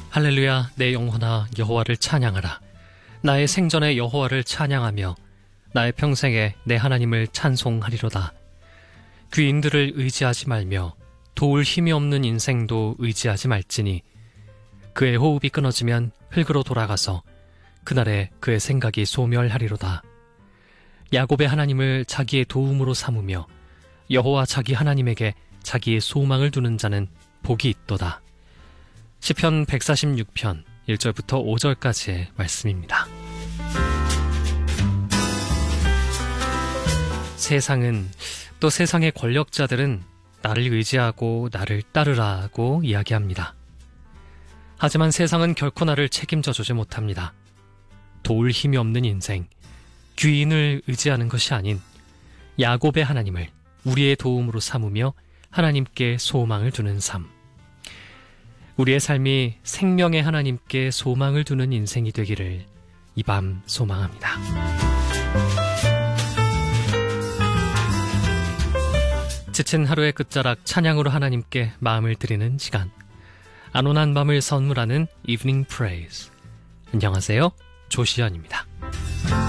할렐루야, 내 영혼아 여호와를 찬양하라. 나의 생전에 여호와를 찬양하며 나의 평생에 내 하나님을 찬송하리로다. 귀인들을 의지하지 말며 도울 힘이 없는 인생도 의지하지 말지니 그의 호흡이 끊어지면 흙으로 돌아가서 그날에 그의 생각이 소멸하리로다. 야곱의 하나님을 자기의 도움으로 삼으며 여호와 자기 하나님에게 자기의 소망을 두는 자는 복이 있도다. 시편 146편 1절부터 5절까지의 말씀입니다. 세상은, 또 세상의 권력자들은 나를 의지하고 나를 따르라고 이야기합니다. 하지만 세상은 결코 나를 책임져 주지 못합니다. 도울 힘이 없는 인생, 귀인을 의지하는 것이 아닌 야곱의 하나님을 우리의 도움으로 삼으며 하나님께 소망을 두는 삶. 우리의 삶이 생명의 하나님께 소망을 두는 인생이 되기를 이 밤 소망합니다. 지친 하루의 끝자락 찬양으로 하나님께 마음을 드리는 시간. 안온한 밤을 선물하는 Evening Praise. 안녕하세요, 조시연입니다.